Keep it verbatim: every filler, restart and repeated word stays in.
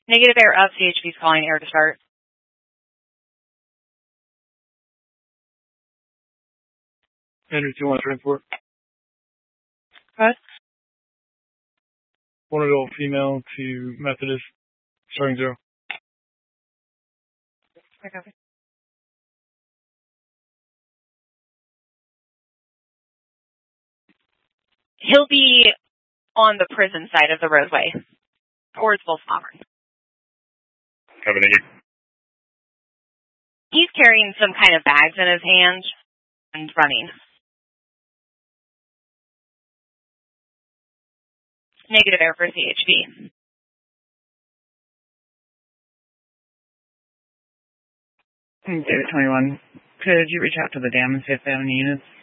Negative air up, C H P's calling air to start. Andrew two one transport. What? One adult female to Methodist, starting zero. Okay. He'll be on the prison side of the roadway, towards Folsom Auburn. Copy, thank you. He's carrying some kind of bags in his hands and running. Negative air for C H P. David twenty-one, could you reach out to the dam and see if they have any units?